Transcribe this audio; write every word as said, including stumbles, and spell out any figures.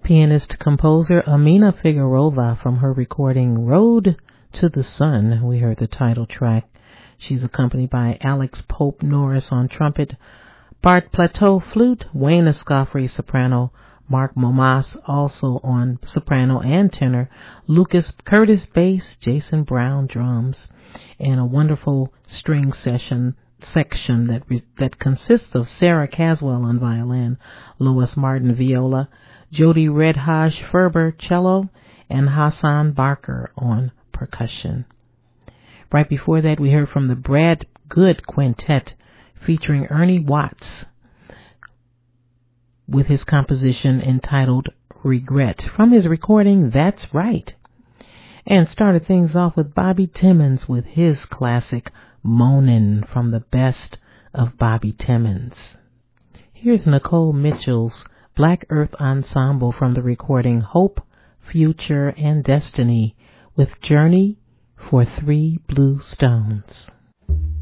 Pianist-composer Amina Figueroa from her recording Road to the Sun. We heard the title track. She's accompanied by Alex Pope Norris on trumpet, Bart Plateau flute, Wayne Escoffrey soprano, Mark Momas also on soprano and tenor, Lucas Curtis bass, Jason Brown drums, and a wonderful string session section that re- that consists of Sarah Caswell on violin, Lois Martin viola, Jody Red Haj Ferber cello, and Hassan Barker on percussion. Right before that, we heard from the Brad Good Quintet featuring Ernie Watts with his composition entitled Regret from his recording That's Right. And started things off with Bobby Timmons with his classic Moanin' from the best of Bobby Timmons. Here's Nicole Mitchell's Black Earth Ensemble from the recording Hope, Future, and Destiny with Journey for Three Blue Stones.